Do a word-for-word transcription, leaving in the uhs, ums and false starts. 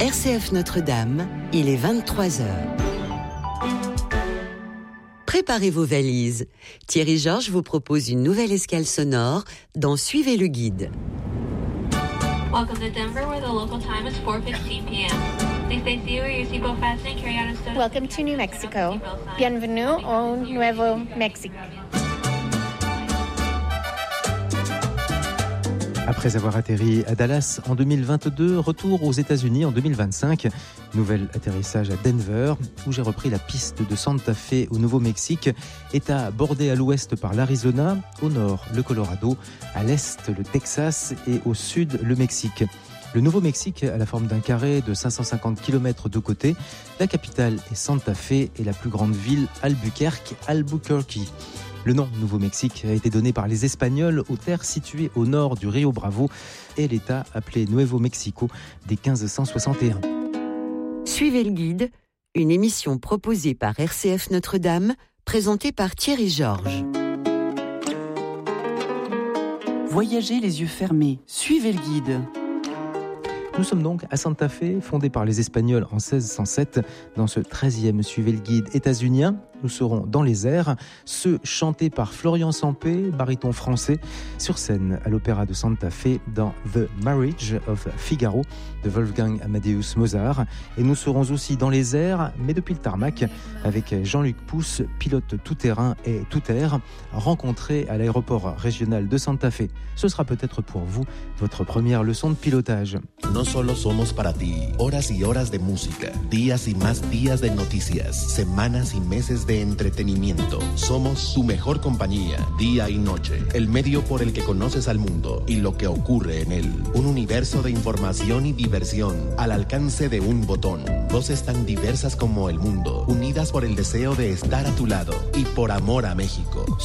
R C F Notre-Dame, il est vingt-trois heures. Préparez vos valises. Thierry Georges vous propose une nouvelle escale sonore dans Suivez le guide. Welcome to Denver, where the local time is four fifteen p.m. Please stay seated with your seatbelt fastened and carry out a study. Welcome to New Mexico. Bienvenue au Nuevo Mexico. Après avoir atterri à Dallas en deux mille vingt-deux, retour aux États-Unis en deux mille vingt-cinq. Nouvel atterrissage à Denver, où j'ai repris la piste de Santa Fe au Nouveau-Mexique, État bordé à l'ouest par l'Arizona, au nord le Colorado, à l'est le Texas et au sud le Mexique. Le Nouveau-Mexique a la forme d'un carré de cinq cent cinquante kilomètres de côté. La capitale est Santa Fe et la plus grande ville Albuquerque, Albuquerque. Le nom Nouveau-Mexique a été donné par les Espagnols aux terres situées au nord du Rio Bravo et l'État appelé Nuevo Mexico dès quinze cent soixante et un. Suivez le guide, une émission proposée par R C F Notre-Dame, présentée par Thierry Georges. Voyagez les yeux fermés, suivez le guide. Nous sommes donc à Santa Fe, fondée par les Espagnols en seize cent sept. Dans ce treizième Suivez le guide états-unien, nous serons dans les airs, ceux chantés par Florian Sampé, baryton français, sur scène à l'Opéra de Santa Fe dans The Marriage of Figaro de Wolfgang Amadeus Mozart. Et nous serons aussi dans les airs, mais depuis le tarmac, avec Jean-Luc Pousse, pilote tout-terrain et tout-air, rencontré à l'aéroport régional de Santa Fe. Ce sera peut-être pour vous votre première leçon de pilotage. No solo somos para ti horas y horas de música, días y más días de noticias, semanas y meses de entretenimiento. Somos su mejor compañía, día y noche. El medio por el que conoces al mundo y lo que ocurre en él. Un universo de información y diversión al alcance de un botón. Voces tan diversas como el mundo, unidas por el deseo de estar a tu lado y por amor a México.